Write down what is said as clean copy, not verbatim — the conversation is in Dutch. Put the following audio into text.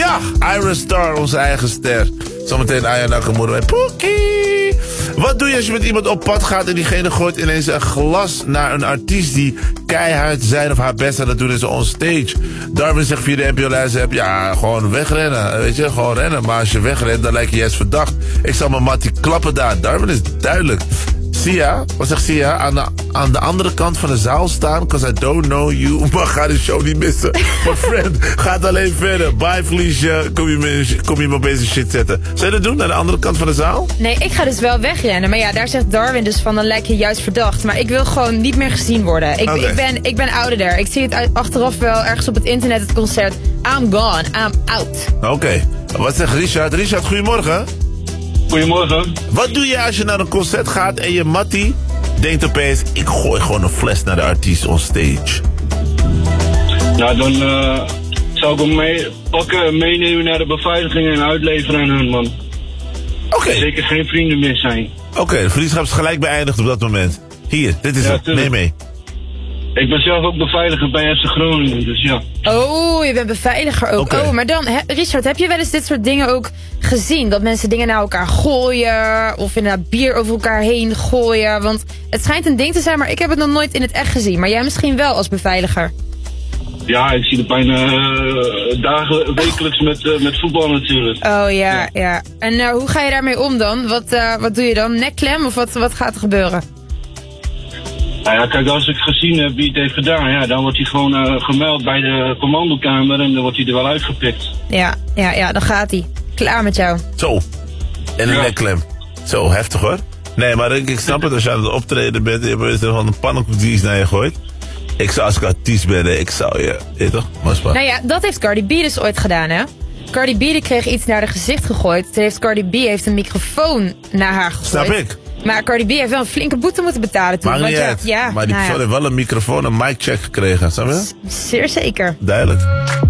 Ja, Iron Star, onze eigen ster. Zometeen Aya Nakamura bij Pookie. Wat doe je als je met iemand op pad gaat en diegene gooit ineens een glas naar een artiest die keihard zijn of haar best aan het doen is on stage? Darwin zegt via de NPO-lijst, ja, gewoon wegrennen. Weet je, gewoon rennen. Maar als je wegrent, dan lijkt je juist verdacht. Ik zal mijn mattie klappen daar. Darwin is duidelijk. Sia, wat zegt Sia? Aan de andere kant van de zaal staan, because I don't know you. Maar ga de show niet missen. My friend, gaat alleen verder. Bye Felicia, kom je me op deze shit zetten. Zou je dat doen, naar de andere kant van de zaal? Nee, ik ga dus wel wegrennen. Maar ja, daar zegt Darwin dus van, dan lijk je juist verdacht. Maar ik wil gewoon niet meer gezien worden. Ik ben ouder. Ik zie het achteraf wel ergens op het internet, het concert. I'm gone, I'm out. Oké. Wat zegt Richard? Richard, goedemorgen. Goedemorgen. Wat doe je als je naar een concert gaat en je mattie denkt opeens, ik gooi gewoon een fles naar de artiest on stage? Nou, dan zou ik hem pakken, meenemen naar de beveiliging en uitleveren aan hun, man. Oké. Zeker geen vrienden meer zijn. Oké, de vriendschap is gelijk beëindigd op dat moment. Hier, dit is het. Neem mee. Ik ben zelf ook beveiliger bij FC Groningen, dus ja. Oh, je bent beveiliger ook. Okay. Oh, maar dan, Richard, heb je wel eens dit soort dingen ook gezien? Dat mensen dingen naar elkaar gooien, of inderdaad bier over elkaar heen gooien? Want het schijnt een ding te zijn, maar ik heb het nog nooit in het echt gezien. Maar jij misschien wel als beveiliger. Ja, ik zie het bijna wekelijks met voetbal natuurlijk. Oh ja. En hoe ga je daarmee om dan? Wat doe je dan? Nekklem of wat gaat er gebeuren? Nou ja, kijk, als ik gezien heb wie het heeft gedaan, ja, dan wordt hij gewoon gemeld bij de commandokamer en dan wordt hij er wel uitgepikt. Ja, dan gaat hij. Klaar met jou. Zo. En een nekklem. Zo, heftig hoor. Nee, maar ik snap het als je aan het optreden bent en je hebt gewoon een pannenkoek die iets naar je gooit. Als ik artiest ben, ik zou je toch? Nou ja, dat heeft Cardi B dus ooit gedaan, hè? Cardi B die kreeg iets naar haar gezicht gegooid. Cardi B heeft een microfoon naar haar gegooid. Snap ik. Maar Cardi B heeft wel een flinke boete moeten betalen toen. Maakt niet uit. Ja, maar die persoon heeft wel een microfoon, een mic check gekregen. Snap je? Zeer zeker. Duidelijk.